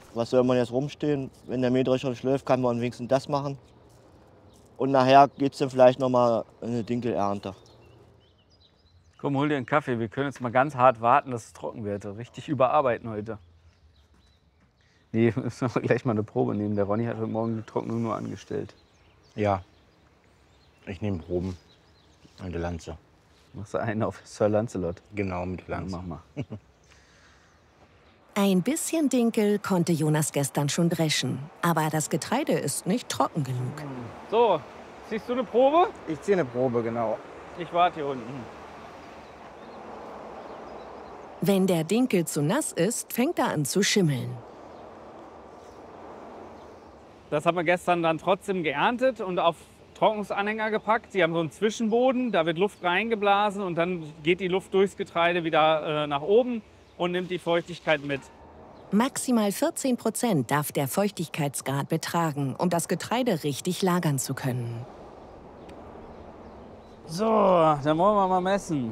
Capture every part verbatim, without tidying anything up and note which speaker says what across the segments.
Speaker 1: Was soll man jetzt rumstehen? Wenn der Mähdrescher schläft, kann man wenigstens das machen. Und nachher gibt es dann vielleicht noch mal eine Dinkelernte.
Speaker 2: Komm, hol dir einen Kaffee. Wir können jetzt mal ganz hart warten, dass es trocken wird. Richtig überarbeiten heute. Nee, müssen wir gleich mal eine Probe nehmen. Der Ronny hat heute Morgen die Trocknung nur angestellt.
Speaker 3: Ja, ich nehme Proben an der Lanze.
Speaker 2: Machst du einen auf Sir Lancelot?
Speaker 3: Genau, mit Lanze.
Speaker 2: Ja, mach mal.
Speaker 4: Ein bisschen Dinkel konnte Jonas gestern schon dreschen. Aber das Getreide ist nicht trocken genug.
Speaker 2: So, ziehst du eine Probe?
Speaker 3: Ich ziehe eine Probe, genau.
Speaker 2: Ich warte hier unten.
Speaker 4: Wenn der Dinkel zu nass ist, fängt er an zu schimmeln.
Speaker 2: Das haben wir gestern dann trotzdem geerntet und auf Trocknungsanhänger gepackt. Die haben so einen Zwischenboden, da wird Luft reingeblasen und dann geht die Luft durchs Getreide wieder äh, nach oben und nimmt die Feuchtigkeit mit.
Speaker 4: Maximal vierzehn Prozent darf der Feuchtigkeitsgrad betragen, um das Getreide richtig lagern zu können.
Speaker 2: So, dann wollen wir mal messen.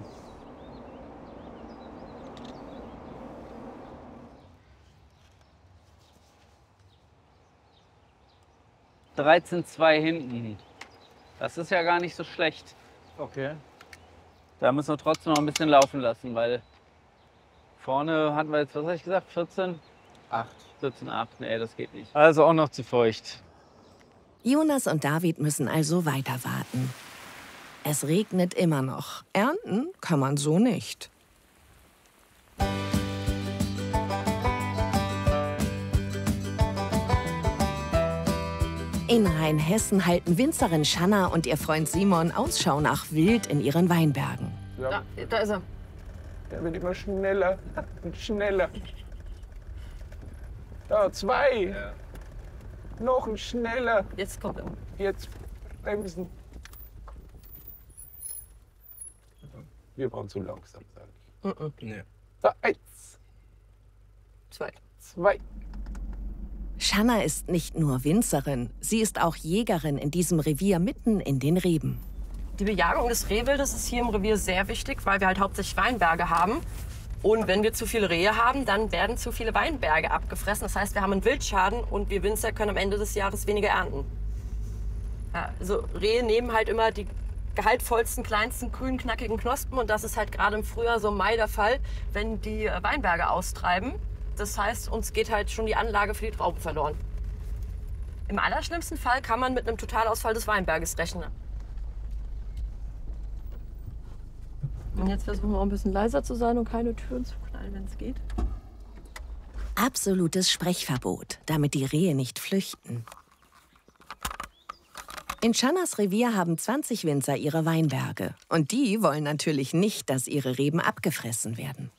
Speaker 2: dreizehn Komma zwei hinten. Das ist ja gar nicht so schlecht.
Speaker 5: Okay.
Speaker 2: Da müssen wir trotzdem noch ein bisschen laufen lassen, weil vorne hatten wir jetzt, was habe ich gesagt, vierzehn?
Speaker 3: Acht.
Speaker 2: vierzehn Komma acht, nee, das geht nicht. Also auch noch zu feucht.
Speaker 4: Jonas und David müssen also weiter warten. Es regnet immer noch. Ernten kann man so nicht. In Rheinhessen halten Winzerin Schanna und ihr Freund Simon Ausschau nach Wild in ihren Weinbergen.
Speaker 6: Da, da ist er.
Speaker 5: Der wird immer schneller und schneller. Da, zwei. Ja. Noch ein schneller.
Speaker 6: Jetzt kommt er.
Speaker 5: Jetzt bremsen. Wir brauchen zu langsam, sage ich.
Speaker 6: Mm -mm.
Speaker 3: Nee.
Speaker 5: Da, eins.
Speaker 6: Zwei.
Speaker 5: Zwei.
Speaker 4: Schanna ist nicht nur Winzerin, sie ist auch Jägerin in diesem Revier mitten in den Reben.
Speaker 6: Die Bejagung des Rehwildes ist hier im Revier sehr wichtig, weil wir halt hauptsächlich Weinberge haben. Und wenn wir zu viele Rehe haben, dann werden zu viele Weinberge abgefressen. Das heißt, wir haben einen Wildschaden und wir Winzer können am Ende des Jahres weniger ernten. Ja, also Rehe nehmen halt immer die gehaltvollsten, kleinsten, grünen, knackigen Knospen. Und das ist halt gerade im Frühjahr, so im Mai der Fall, wenn die Weinberge austreiben. Das heißt, uns geht halt schon die Anlage für die Trauben verloren. Im allerschlimmsten Fall kann man mit einem Totalausfall des Weinberges rechnen. Und jetzt versuchen wir auch ein bisschen leiser zu sein und keine Türen zu knallen, wenn es geht.
Speaker 4: Absolutes Sprechverbot, damit die Rehe nicht flüchten. In Schannas Revier haben zwanzig Winzer ihre Weinberge. Und die wollen natürlich nicht, dass ihre Reben abgefressen werden.